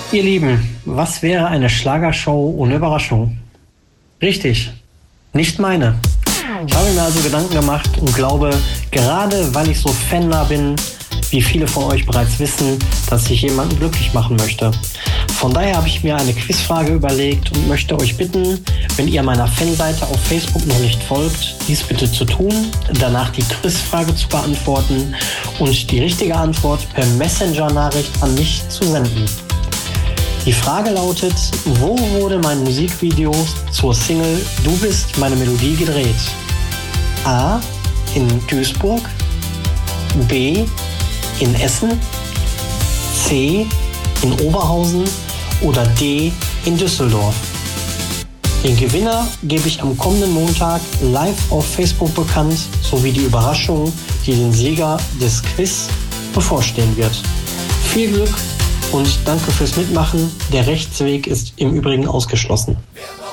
Ihr Lieben, was wäre eine Schlagershow ohne Überraschung? Richtig, nicht meine. Ich habe mir also Gedanken gemacht und glaube, gerade weil ich so fannah bin, wie viele von euch bereits wissen, dass ich jemanden glücklich machen möchte. Von daher habe ich mir eine Quizfrage überlegt und möchte euch bitten, wenn ihr meiner Fanseite auf Facebook noch nicht folgt, dies bitte zu tun, danach die Quizfrage zu beantworten und die richtige Antwort per Messenger-Nachricht an mich zu senden. Die Frage lautet, wo wurde mein Musikvideo zur Single Du bist meine Melodie gedreht? A. In Duisburg, B. in Essen, C. in Oberhausen oder D. in Düsseldorf. Den Gewinner gebe ich am kommenden Montag live auf Facebook bekannt, sowie die Überraschung, die den Sieger des Quiz bevorstehen wird. Viel Glück und danke fürs Mitmachen. Der Rechtsweg ist im Übrigen ausgeschlossen.